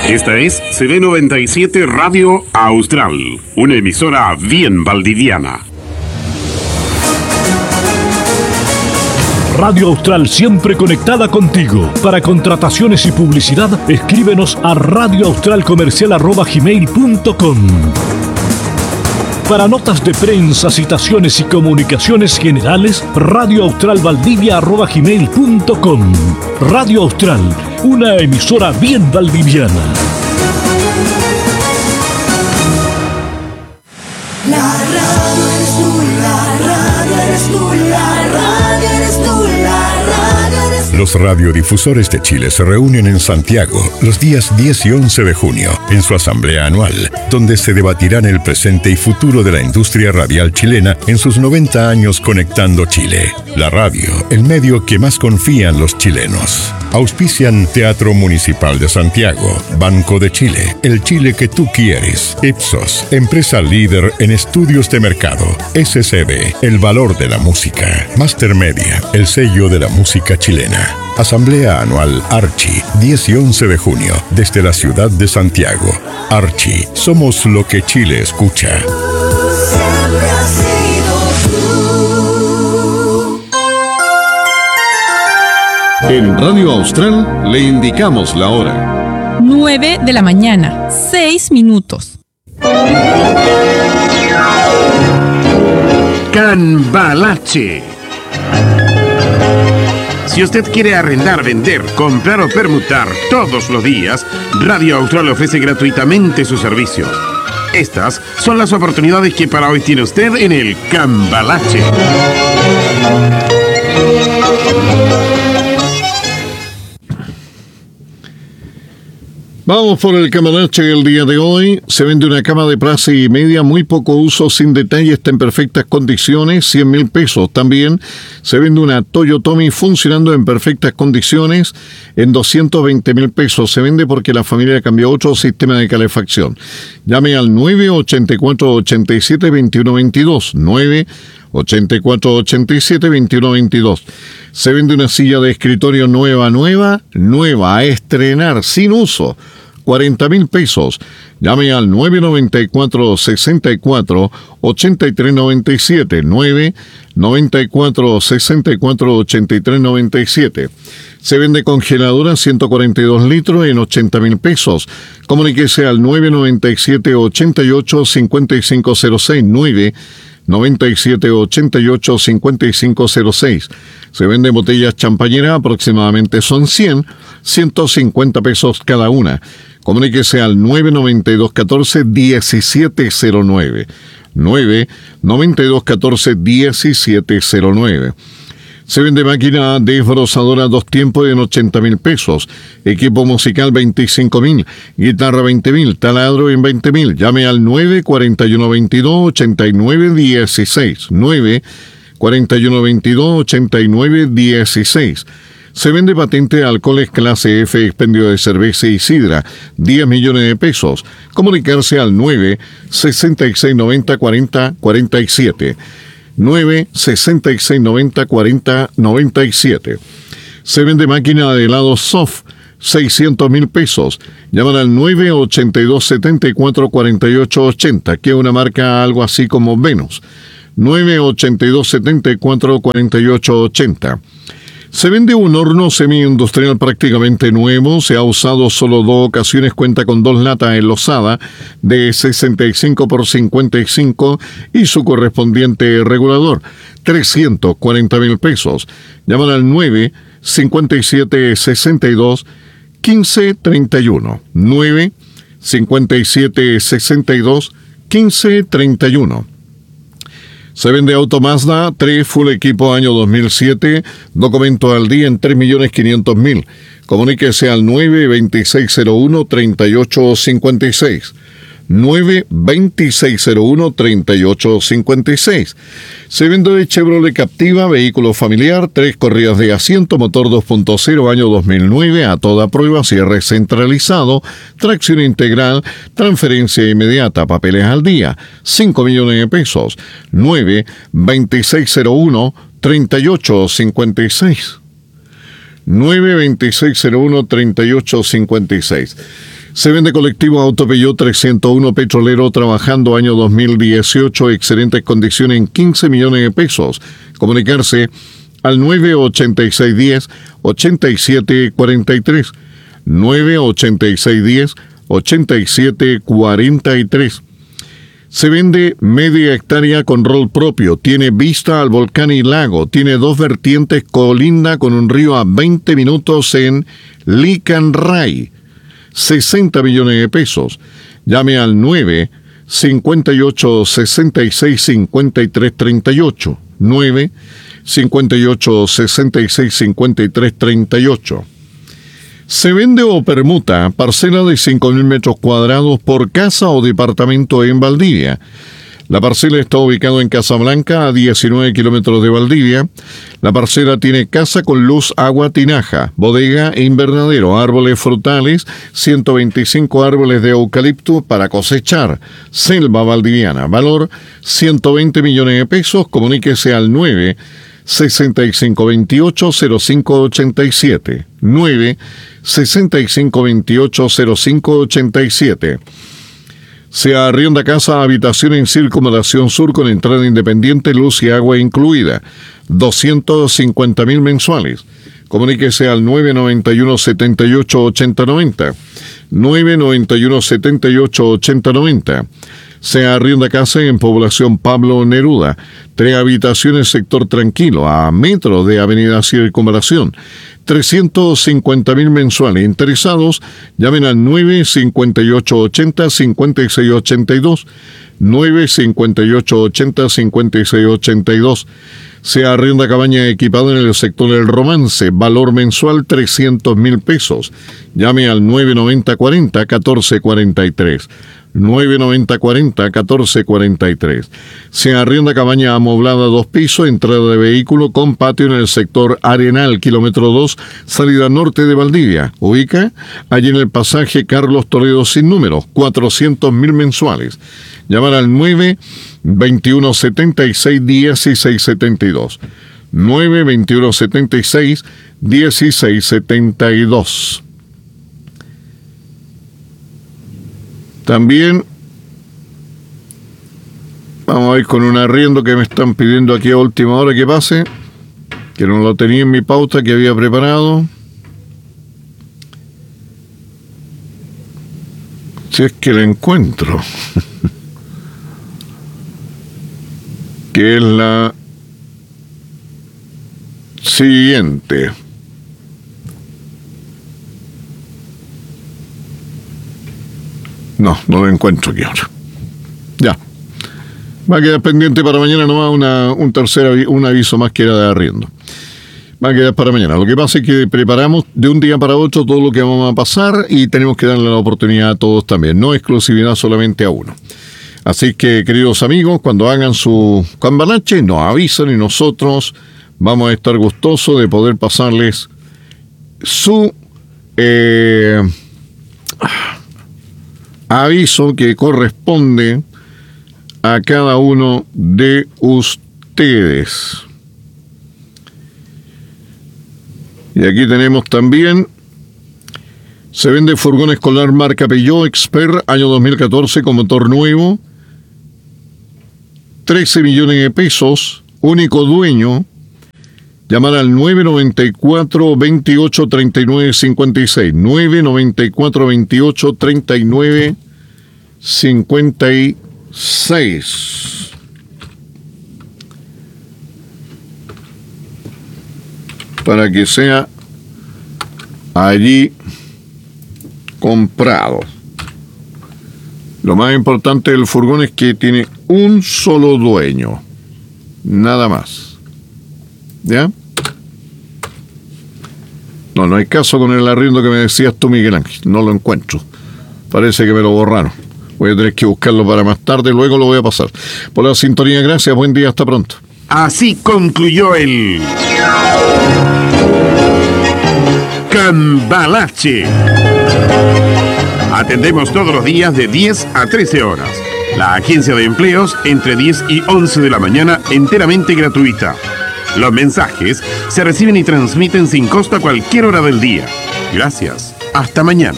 Esta es CB97 Radio Austral, una emisora bien valdiviana. Radio Austral, siempre conectada contigo. Para contrataciones y publicidad, escríbenos a radioaustralcomercial@gmail.com. Para notas de prensa, citaciones y comunicaciones generales, radioaustralvaldivia@gmail.com. Radio Austral, una emisora bien valdiviana. La radio eres tú, la radio eres tú, la radio eres tú, la radio eres tú. Los radiodifusores de Chile se reúnen en Santiago los días 10 y 11 de junio en su asamblea anual, donde se debatirán el presente y futuro de la industria radial chilena en sus 90 años conectando Chile. La radio, el medio que más confían los chilenos. Auspician Teatro Municipal de Santiago, Banco de Chile, el Chile que tú quieres, Ipsos, empresa líder en estudios de mercado, SCB, el valor de la música, Master Media, el sello de la música chilena. Asamblea Anual Archi, 10 y 11 de junio, desde la ciudad de Santiago. Archi, somos lo que Chile escucha. Siempre has sido tú. En Radio Austral le indicamos la hora. 9 de la mañana, 6 minutos. Cambalache. Si usted quiere arrendar, vender, comprar o permutar todos los días, Radio Austral ofrece gratuitamente su servicio. Estas son las oportunidades que para hoy tiene usted en el Cambalache. Vamos por el Cambalache el día de hoy. Se vende una cama de plaza y media, muy poco uso, sin detalle, está en perfectas condiciones, 100,000 pesos. También se vende una Toyotomi funcionando en perfectas condiciones en 220,000 pesos. Se vende porque la familia cambió otro sistema de calefacción. Llame al 984-87-2122. 984-87-2122. Se vende una silla de escritorio nueva, a estrenar, sin uso. 40,000 pesos. Llame al 994-64-8397. 994-64-8397. Se vende congeladora 142 litros en 80,000 pesos. Comuníquese al 997-88-5506. 997-88-5506. Se venden botellas champañera, aproximadamente son 150 pesos cada una. Comuníquese al 992-14-1709. 992-14-1709. Se vende máquina desbrozadora 2 tiempos en 80,000 pesos. Equipo musical 25,000. Guitarra 20,000. Taladro en 20,000. Llame al 941-22-8916. 941-22-8916. Se vende patente alcoholes clase F, expendio de cerveza y sidra, 10 millones de pesos. Comunicarse al 966904047. 966904097. Se vende máquina de helado soft, 600,000 pesos. Llaman al 982-74-4880, que es una marca algo así como Venus. 982-74-4880. Se vende un horno semi-industrial prácticamente nuevo. Se ha usado solo 2 ocasiones. Cuenta con 2 latas enlosadas de 65 por 55 y su correspondiente regulador. 340,000 pesos. Llaman al 957-62-1531. 957-62-1531. Se vende auto Mazda 3 full equipo año 2007, documento al día en 3.500.000. Comuníquese al 92601-3856. 92601-3856. Se vende de Chevrolet Captiva, vehículo familiar, 3 corridas de asiento, motor 2.0 año 2009, a toda prueba, cierre centralizado, tracción integral, transferencia inmediata, papeles al día, 5 millones de pesos. 92601-3856. 92601-3856. Se vende colectivo Auto Peugeot 301 petrolero trabajando año 2018, excelentes condiciones en 15 millones de pesos. Comunicarse al 98610-8743. 98610-8743. Se vende media hectárea con rol propio, tiene vista al volcán y lago, tiene 2 vertientes, colinda con un río a 20 minutos en Licanray. 60 millones de pesos. Llame al 958-66-5338. 958-66-5338. Se vende o permuta parcela de 5.000 metros cuadrados por casa o departamento en Valdivia. La parcela está ubicada en Casablanca, a 19 kilómetros de Valdivia. La parcela tiene casa con luz, agua, tinaja, bodega e invernadero, árboles frutales, 125 árboles de eucalipto para cosechar. Selva valdiviana, valor 120 millones de pesos. Comuníquese al 96528-0587. 96528-0587. Se arrienda casa habitación en Circunvalación Sur con entrada independiente, luz y agua incluida. 250.000 mensuales. Comuníquese al 991-78-8090. 991-78-8090. Se arrienda casa en población Pablo Neruda. 3 habitaciones, sector tranquilo, a metro de avenida Circunvalación. 350.000 mensuales. Interesados, llamen al 958-80-5682. 958-80-5682. Se arrienda cabaña equipada en el sector del Romance. Valor mensual 300.000 pesos. Llame al 990-40-1443. 990-40-1443. Se arrienda cabaña amoblada 2 pisos, entrada de vehículo con patio en el sector Arenal, kilómetro 2, salida norte de Valdivia. Ubica allí en el pasaje Carlos Toledo sin número. 400.000 mensuales. Llamar al 921-76-1672. 921-76-1672. También vamos a ir con un arriendo que me están pidiendo aquí a última hora que pase, que no lo tenía en mi pauta que había preparado. Si es que la encuentro. Que es la siguiente. No lo encuentro aquí ahora. Ya. Va a quedar pendiente para mañana nomás un aviso más que era de arriendo. Va a quedar para mañana. Lo que pasa es que preparamos de un día para otro todo lo que vamos a pasar y tenemos que darle la oportunidad a todos también. No exclusividad solamente a uno. Así que, queridos amigos, cuando hagan su cambalache, nos avisan y nosotros vamos a estar gustosos de poder pasarles su aviso que corresponde a cada uno de ustedes. Y aquí tenemos también, se vende furgón escolar marca Peugeot Expert, año 2014, con motor nuevo, 13 millones de pesos, único dueño. Llamar al 994-28-39-56. 994-28-39-56. Para que sea allí comprado. Lo más importante del furgón es que tiene un solo dueño. Nada más. ¿Ya? No hay caso con el arriendo que me decías tú, Miguel Ángel. No lo encuentro. Parece que me lo borraron. Voy a tener que buscarlo para más tarde. Luego lo voy a pasar. Por la sintonía, gracias. Buen día. Hasta pronto. Así concluyó el Cambalache. Atendemos todos los días de 10 a 13 horas. La agencia de empleos entre 10 y 11 de la mañana, enteramente gratuita. Los mensajes se reciben y transmiten sin costo a cualquier hora del día. Gracias. Hasta mañana.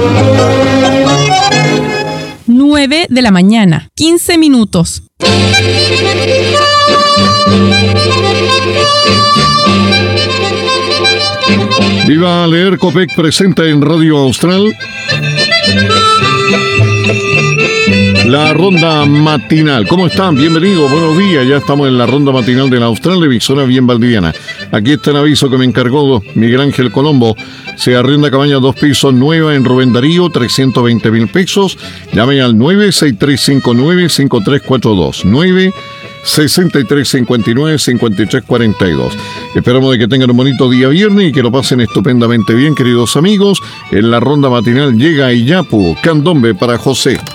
9 de la mañana, 15 minutos. Viva Leer Copec presenta en Radio Austral la ronda matinal. ¿Cómo están? Bienvenidos, buenos días. Ya estamos en la ronda matinal de la Austral, emisora bien valdiviana. Aquí está el aviso que me encargó Miguel Ángel Colombo. Se arrienda cabaña 2 pisos nueva en Rubén Darío, 320,000 pesos. Llame al 96359-5342. 96359-5342. Esperamos de que tengan un bonito día viernes y que lo pasen estupendamente bien, queridos amigos. En la ronda matinal llega Iyapu, Candombe para José.